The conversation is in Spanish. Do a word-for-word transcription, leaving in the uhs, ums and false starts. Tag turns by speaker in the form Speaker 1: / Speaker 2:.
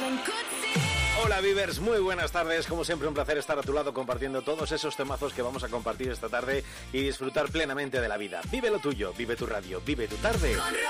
Speaker 1: Hola Vivers, muy buenas tardes. Como siempre, un placer estar a tu lado compartiendo todos esos temazos que vamos a compartir esta tarde y disfrutar plenamente de la vida. Vive lo tuyo, vive tu radio, vive tu tarde.